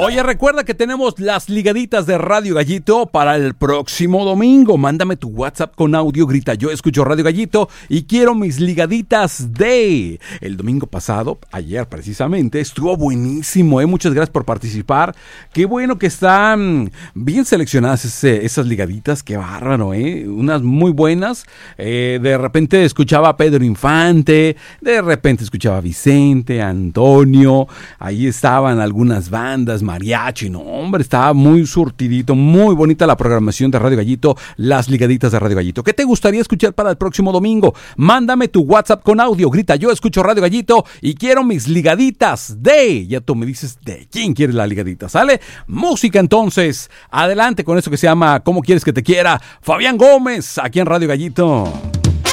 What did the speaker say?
Oye, recuerda que tenemos las ligaditas de Radio Gallito para el próximo domingo. Mándame tu WhatsApp con audio, grita yo escucho Radio Gallito y quiero mis ligaditas de... El domingo pasado, ayer precisamente, estuvo buenísimo, ¿eh? Muchas gracias por participar. Qué bueno que están bien seleccionadas esas ligaditas, qué bárbaro, ¿eh? Unas muy buenas. De repente escuchaba a Pedro Infante, de repente escuchaba a Vicente, a Antonio, ahí estaban algunas bandas, mariachi, no hombre, estaba muy surtidito, muy bonita la programación de Radio Gallito, las ligaditas de Radio Gallito. ¿Qué te gustaría escuchar para el próximo domingo? Mándame tu WhatsApp con audio, grita yo escucho Radio Gallito y quiero mis ligaditas de... Ya tú me dices de quién quieres la ligadita, ¿sale? Música entonces, adelante con eso que se llama ¿Cómo quieres que te quiera? Fabián Gómez, aquí en Radio Gallito.